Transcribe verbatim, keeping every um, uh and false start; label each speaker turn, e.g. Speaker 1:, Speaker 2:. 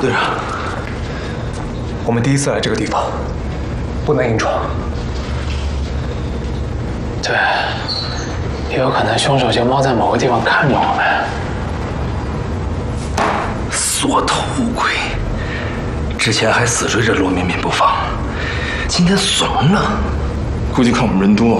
Speaker 1: 队长，我们第一次来这个地方，不能硬闯。
Speaker 2: 对，也有可能凶手就猫在某个地方看着我们。
Speaker 3: 缩头乌龟，之前还死追着罗敏敏不放，今天怂了。
Speaker 4: 估计看我们人多，